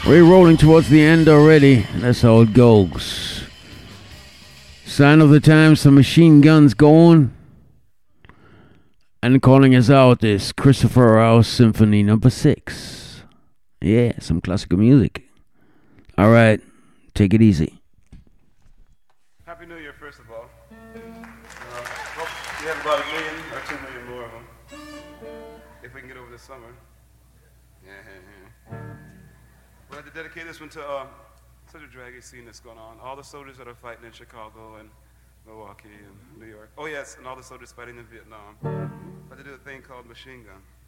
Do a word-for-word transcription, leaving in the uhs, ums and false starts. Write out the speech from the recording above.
We're rolling towards the end already. That's how it goes. Sign of the times, some machine guns going. And calling us out is Christopher Rouse Symphony number six. Yeah, some classical music. All right, take it easy. Happy New Year, first of all. Uh, hope we have about a million or two million more of them. If we can get over this summer. Yeah, yeah, yeah. We'd like to dedicate this one to uh, such a draggy scene that's going on. All the soldiers that are fighting in Chicago and Milwaukee and New York. Oh yes, and all the soldiers fighting in Vietnam. But they do a thing called Machine Gun.